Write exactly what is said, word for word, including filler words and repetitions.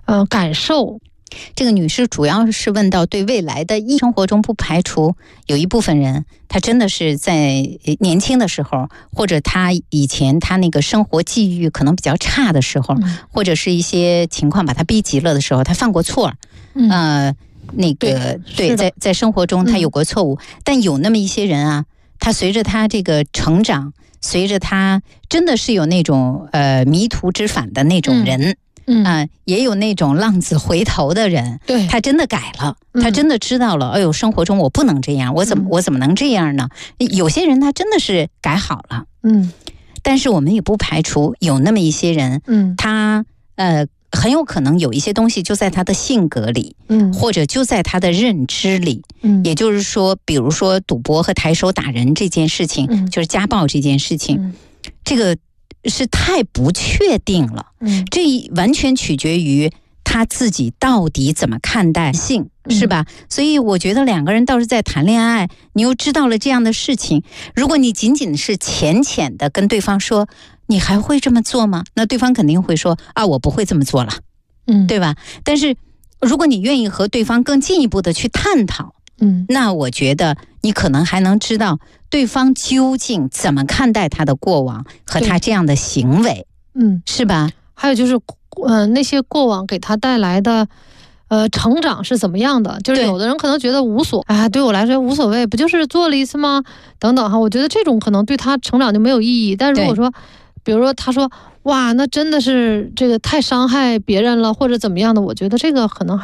呃感受。 这个女士主要是问到对未来的生活中，不排除有一部分人他真的是在年轻的时候，或者他以前他那个生活际遇可能比较差的时候， 嗯、 或者是一些情况把他逼急了的时候，他犯过错，嗯、呃那个 对, 对在在生活中他有过错误、嗯、但有那么一些人啊，他随着他这个成长，随着他真的是有那种呃迷途知返的那种人， 嗯啊、呃，也有那种浪子回头的人， 对， 他真的改了，他真的知道了，哎呦，生活中我不能这样，我怎么、嗯、我怎么能这样呢？有些人他真的是改好了， 嗯， 但是我们也不排除有那么一些人， 嗯， 他呃很有可能有一些东西就在他的性格里， 嗯， 或者就在他的认知里， 嗯， 也就是说，比如说赌博和抬手打人这件事情， 嗯、 就是家暴这件事情， 嗯、 这个。是太不确定了， 嗯， 这完全取决于他自己到底怎么看待性，是吧？嗯、所以我觉得两个人倒是在谈恋爱，你又知道了这样的事情，如果你仅仅是浅浅的跟对方说，你还会这么做吗？那对方肯定会说啊，我不会这么做了， 嗯， 对吧？但是如果你愿意和对方更进一步的去探讨， 嗯， 那我觉得你可能还能知道对方究竟怎么看待他的过往和他这样的行为， 嗯， 是吧？ 还有就是，呃，那些过往给他带来的，呃，成长是怎么样的？就是有的人可能觉得无所，啊，对我来说无所谓，不就是做了一次吗？等等哈，我觉得这种可能对他成长就没有意义。但如果说，比如说他说，哇，那真的是这个太伤害别人了，或者怎么样的，我觉得这个可能还。